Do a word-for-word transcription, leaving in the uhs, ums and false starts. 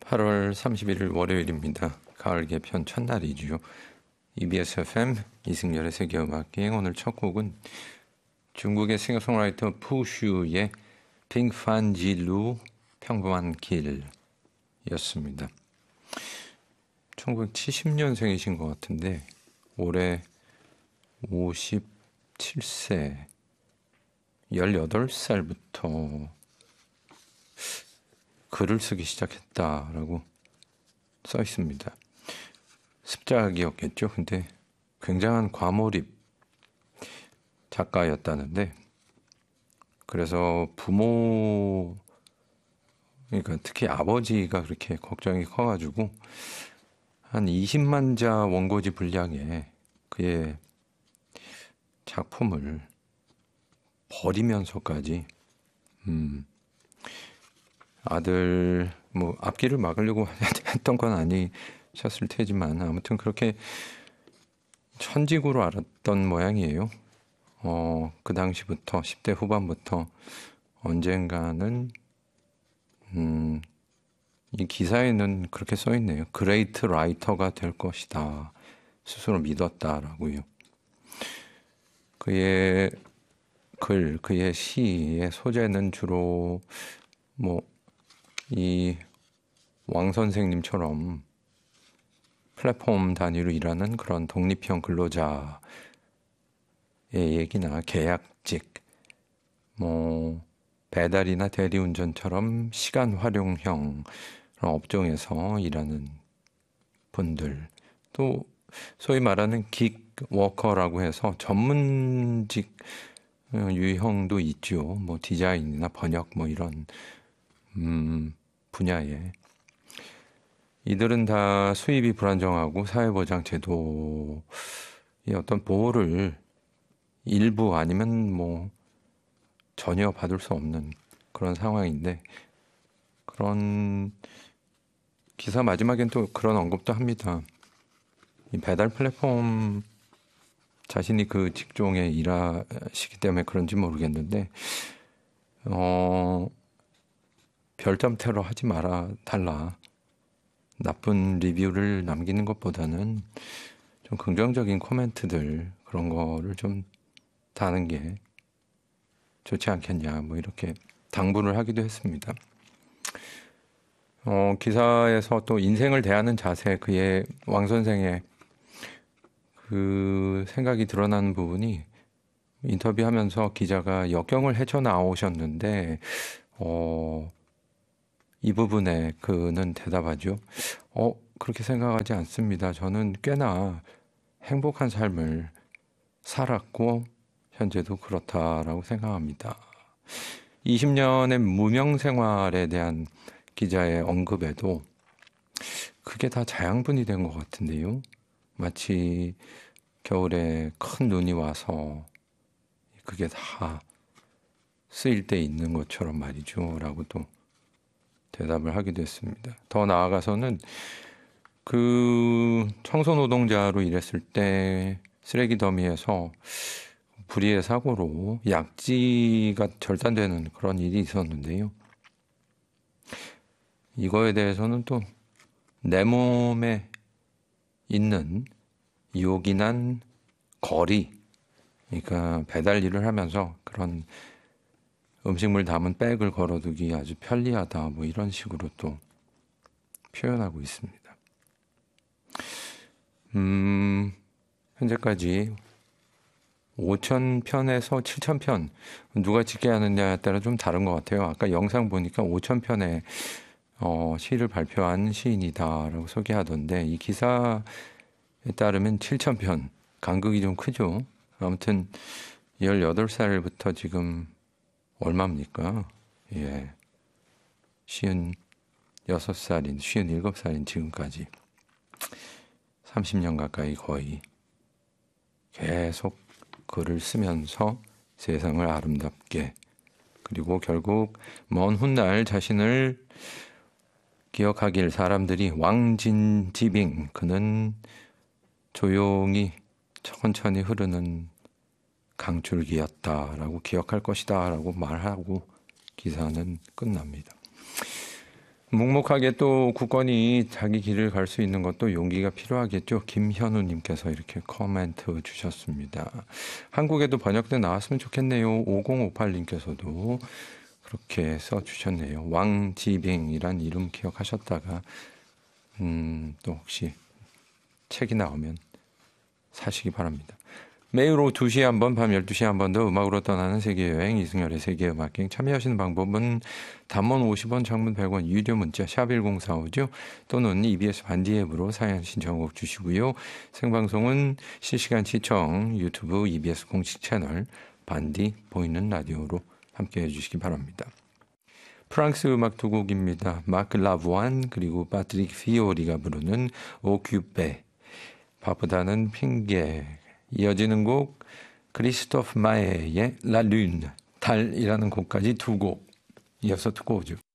팔월 삼십일일 월요일입니다. 가을 개편 첫날이죠. 이비에스 에프엠 이승열의 세계음악기행. 오늘 첫 곡은 중국의 싱어송라이터 푸슈의 핑판지루 평범한 길이었습니다. 천구백칠십년생이신 것 같은데 올해 오십칠세, 열여덟 살부터 글을 쓰기 시작했다라고 써 있습니다. 습작이었겠죠. 근데 굉장한 과몰입 작가였다는데, 그래서 부모, 그러니까 특히 아버지가 그렇게 걱정이 커가지고 한 이십만 자 원고지 분량의 그의 작품을 버리면서까지 음, 아들 뭐 앞길을 막으려고 했던 건 아니셨을 테지만 아무튼 그렇게 천직으로 알았던 모양이에요. 어, 그 당시부터 십 대 후반부터 언젠가는 음, 이 기사에는 그렇게 써 있네요. 그레이트 라이터가 될 것이다. 스스로 믿었다라고요. 그의 글, 그의 시의 소재는 주로 뭐 이 왕 선생님처럼 플랫폼 단위로 일하는 그런 독립형 근로자의 얘기나 계약직, 뭐 배달이나 대리운전처럼 시간 활용형 업종에서 일하는 분들, 또 소위 말하는 긱 워커라고 해서 전문직 유형도 있죠. 뭐 디자인이나 번역 뭐 이런 음, 분야에. 이들은 다 수입이 불안정하고 사회보장 제도의 어떤 보호를 일부 아니면 뭐 전혀 받을 수 없는 그런 상황인데, 그런 기사 마지막엔 또 그런 언급도 합니다. 이 배달 플랫폼 자신이 그 직종에 일하시기 때문에 그런지 모르겠는데 어, 별점 테러 하지 말아 달라. 나쁜 리뷰를 남기는 것보다는 좀 긍정적인 코멘트들, 그런 거를 좀 다는 게 좋지 않겠냐, 뭐 이렇게 당부를 하기도 했습니다. 어, 기사에서 또 인생을 대하는 자세, 그의 왕 선생의 그 생각이 드러나는 부분이, 인터뷰하면서 기자가 역경을 헤쳐나오셨는데 어, 이 부분에 그는 대답하죠. 어, 그렇게 생각하지 않습니다. 저는 꽤나 행복한 삶을 살았고 현재도 그렇다라고 생각합니다. 이십 년의 무명 생활에 대한 기자의 언급에도 그게 다 자양분이 된 것 같은데요. 마치 겨울에 큰 눈이 와서 그게 다 쓰일 때 있는 것처럼 말이죠. 라고 또 대답을 하기도 했습니다. 더 나아가서는 그 청소 노동자로 일했을 때 쓰레기 더미에서 불의의 사고로 약지가 절단되는 그런 일이 있었는데요. 이거에 대해서는 또 내 몸에 있는 요긴한 거리, 그러니까 배달 일을 하면서 그런 음식물 담은 백을 걸어두기 아주 편리하다, 뭐 이런 식으로 또 표현하고 있습니다. 음, 현재까지 오천 편에서 칠천 편, 누가 찍게 하느냐에 따라 좀 다른 것 같아요. 아까 영상 보니까 오천 편의 어, 시를 발표한 시인이다라고 소개하던데, 이 기사에 따르면 칠천 편, 간극이 좀 크죠. 아무튼 열여덟 살부터 지금 얼마입니까? 예, 쉰여섯 살인, 쉰일곱 살인 지금까지 삼십 년 가까이 거의 계속 글을 쓰면서 세상을 아름답게, 그리고 결국 먼 훗날 자신을 기억하길 사람들이 왕진지빙, 그는 조용히 천천히 흐르는 강줄기였다라고 기억할 것이다 라고 말하고 기사는 끝납니다. 묵묵하게 또 굳건히 자기 길을 갈 수 있는 것도 용기가 필요하겠죠. 김현우님께서 이렇게 코멘트 주셨습니다. 한국에도 번역돼 나왔으면 좋겠네요. 오공오팔님께서도 그렇게 써주셨네요. 왕지빙이란 이름 기억하셨다가 음, 또 혹시 책이 나오면 사시기 바랍니다. 매일 오후 두 시에 한 번, 밤 열두 시에 한 번 더 음악으로 떠나는 세계여행 이승열의 세계음악여행 참여하시는 방법은 단문 오십 원, 장문 백 원, 유료 문자 샵 일공사오죠. 또는 이비에스 반디 앱으로 사연 신청곡 주시고요. 생방송은 실시간 시청 유튜브 이비에스 공식 채널 반디 보이는 라디오로 함께해 주시기 바랍니다. 프랑스 음악 두 곡입니다. 마크 라부안 그리고 파트릭 피오리가 부르는 오큐페, 바쁘다는 핑계. 이어지는 곡 크리스토프 마에의 라 룬, 달이라는 곡까지 두 곡 이어서 듣고 오죠.